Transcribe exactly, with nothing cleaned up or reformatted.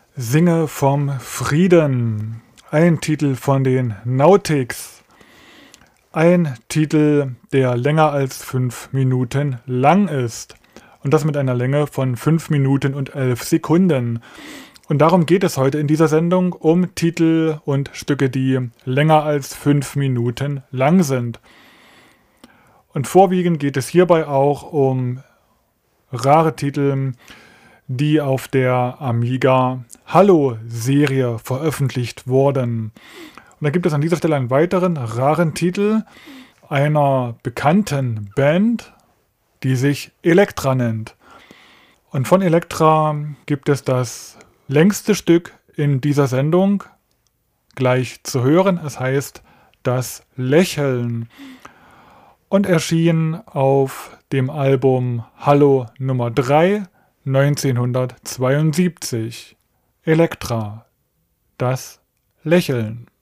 Singe vom Frieden. Ein Titel von den Nautics. Ein Titel, der länger als fünf Minuten lang ist. Und das mit einer Länge von fünf Minuten und elf Sekunden. Und darum geht es heute in dieser Sendung, um Titel und Stücke, die länger als fünf Minuten lang sind. Und vorwiegend geht es hierbei auch um rare Titel, die auf der Amiga Hallo-Serie veröffentlicht wurden. Und da gibt es an dieser Stelle einen weiteren raren Titel einer bekannten Band, die sich Elektra nennt. Und von Elektra gibt es das längste Stück in dieser Sendung gleich zu hören. Es heißt Das Lächeln und erschien auf dem Album Hallo Nummer drei neunzehnhundertzweiundsiebzig. Elektra, Das Lächeln.